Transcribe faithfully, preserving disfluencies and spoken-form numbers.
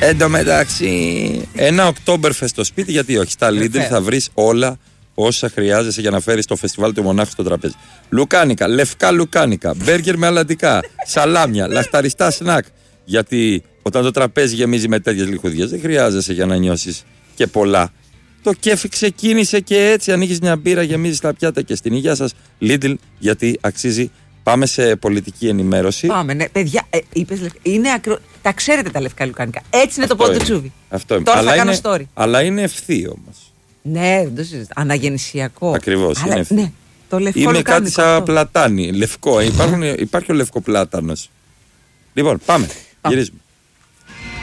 Εν τω μεταξύ, ένα Oktoberfest στο σπίτι, γιατί όχι. Στα Lidl θα βρεις όλα όσα χρειάζεσαι για να φέρεις το φεστιβάλ του Μονάχου στο τραπέζι. Λουκάνικα, λευκά λουκάνικα, μπέργκερ με αλαντικά, σαλάμια, λαχταριστά σνακ. Γιατί όταν το τραπέζι γεμίζει με τέτοιες λιχουδιές, δεν χρειάζεσαι για να νιώσεις και πολλά. Το κέφι ξεκίνησε και έτσι. Ανοίγεις μια μπύρα, γεμίζεις τα πιάτα και στην υγεία σας. Lidl, γιατί αξίζει. Πάμε σε πολιτική ενημέρωση. Πάμε, ναι. Παιδιά, ε, είπες, είναι ακρο... τα ξέρετε τα λευκά λουκάνικα. Έτσι είναι αυτό το πόντο τσούβι. Αυτό είναι. Τώρα αλλά θα κάνω είναι, story. Αλλά είναι ευθύ όμως. Ναι, δεν το συζητάω. Αναγεννησιακό. Ακριβώς, είναι ευθύ. Ναι, το λευκό είναι λουκάνικο. κάτι σαν πλατάνι. Λευκό. Υπάρχουν, υπάρχει ο λευκοπλάτανος. Λοιπόν, πάμε. Γυρίζουμε.